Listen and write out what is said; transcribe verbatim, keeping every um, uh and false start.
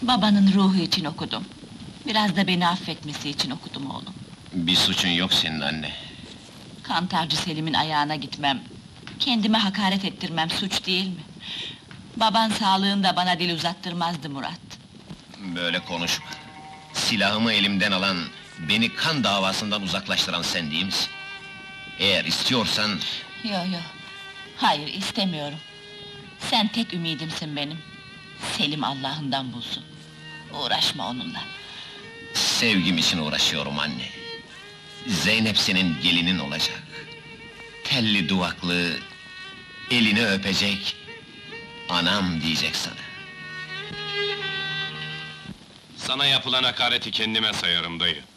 Babanın ruhu için okudum. Biraz da beni affetmesi için okudum oğlum. Bir suçun yok senin anne. Kantarcı Selim'in ayağına gitmem, kendime hakaret ettirmem suç değil mi? Baban sağlığında bana dil uzattırmazdı Murat. Böyle konuşma. Silahımı elimden alan, beni kan davasından uzaklaştıran sen değil misin? Eğer istiyorsan... Yo yo, hayır istemiyorum. Sen tek ümidimsin benim. Selim Allah'ından bulsun. Uğraşma onunla. Sevgim için uğraşıyorum anne. Zeynep senin gelinin olacak. Telli duvaklı, elini öpecek, anam diyecek sana. Sana yapılan hakareti kendime sayarım dayı.